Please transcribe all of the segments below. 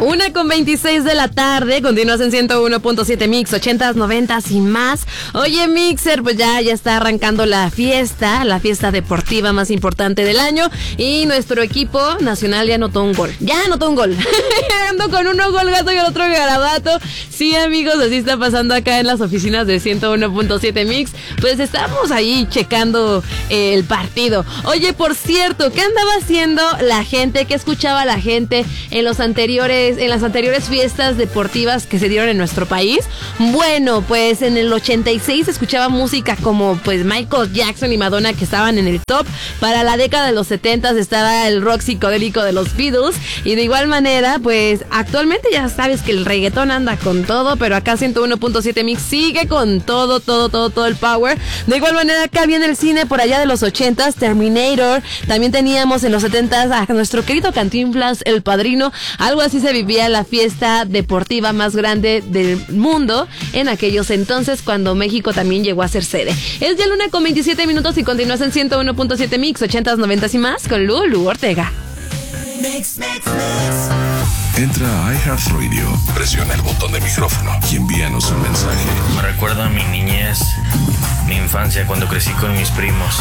1:26 de la tarde, continúas en 101.7 Mix, 80s, 90s y más. Oye, Mixer, pues ya está arrancando la fiesta deportiva más importante del año. Y nuestro equipo nacional ya anotó un gol. Ando con uno gol gato y el otro garabato. Sí, amigos, así está pasando acá en las oficinas de 101.7 Mix. Pues estamos ahí checando el partido. Oye, por cierto, ¿qué andaba haciendo la gente? ¿Qué escuchaba la gente en las anteriores fiestas deportivas que se dieron en nuestro país? Bueno, pues en el 86 se escuchaba música como pues Michael Jackson y Madonna, que estaban en el top. Para la década de los 70 estaba el rock psicodélico de los Beatles. Y de igual manera, pues actualmente ya sabes que el reggaetón anda con todo, pero acá 101.7 Mix sigue con todo el power. De igual manera, acá viene el cine por allá de los 80s, Terminator. También teníamos en los 70s a nuestro querido Cantinflas, El Padrino. Algo así se vivía la fiesta deportiva más grande del mundo en aquellos entonces, cuando México también llegó a ser sede. Es ya 1:27 y continúas en 101.7 Mix, 80s, 90s y más con Lulu Ortega. Mix. Entra a iHeartRadio, presiona el botón de micrófono y envíanos un mensaje. Me recuerda a mi niñez, mi infancia, cuando crecí con mis primos.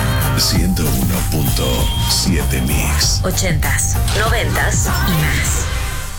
101.7 Mix. 80s, 90s y más.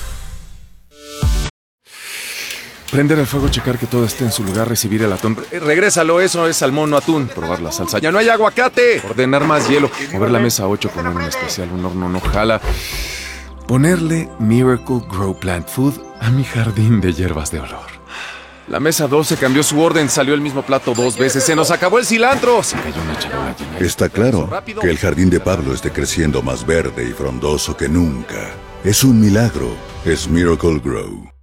Prender el fuego, checar que todo esté en su lugar, recibir el atún. Regrésalo, eso es salmón, no atún. Probar la salsa. ¡Ya no hay aguacate! Ordenar más hielo. Mover la mesa 8, poner un especial, un horno no jala. Ponerle Miracle Grow Plant Food a mi jardín de hierbas de olor. La mesa 12 cambió su orden, salió el mismo plato 2 veces. ¡Se nos acabó el cilantro! Se cayó una charola llena. Está claro que el jardín de Pablo esté creciendo más verde y frondoso que nunca. Es un milagro. Es Miracle Grow.